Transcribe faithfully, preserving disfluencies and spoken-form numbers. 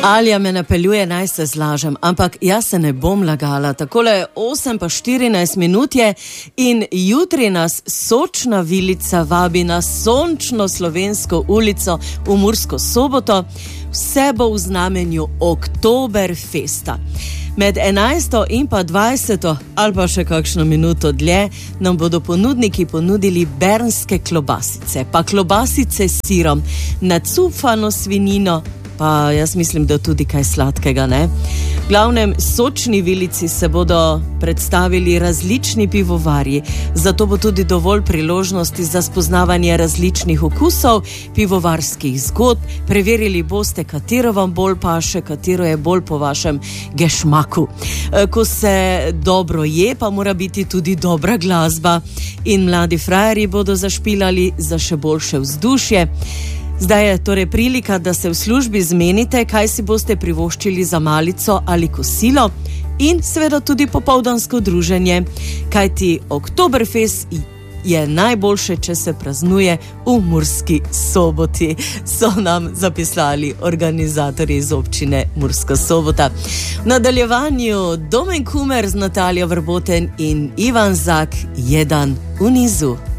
Alja me napeljuje, naj se zlažem, ampak jaz se ne bom lagala. Takole osem pa štirinajst minut je in jutri nas Sočna vilica vabi na sončno Slovensko ulico v Mursko Soboto. Vse bo v znamenju Oktoberfesta. Med enajsto in pa dvajseto ali pa še kakšno minuto dlje nam bodo ponudniki ponudili bernske klobasice, pa klobasice s sirom, nacufano svinjino, pa jaz mislim, da tudi kaj sladkega, ne? V glavnem Sočni vilici se bodo predstavili različni pivovarji, zato bo tudi dovolj priložnosti za spoznavanje različnih okusov, pivovarskih zgodb, preverili boste, katero vam bolj paše, katero je bolj po vašem gešmaku. Ko se dobro je, pa mora biti tudi dobra glasba in mladi frajerji bodo zašpilali za še boljše vzdušje. Zdaj je torej prilika, da se v službi zmenite, kaj si boste privoščili za malico ali kosilo in seveda tudi popoldansko druženje, kajti Oktoberfest je najboljše, če se praznuje v Murski Soboti, so nam zapisali organizatorji iz občine Murska Sobota. V nadaljevanju Domen Kumer z Natalijo Vrboten in Ivan Zak, jedan v nizu.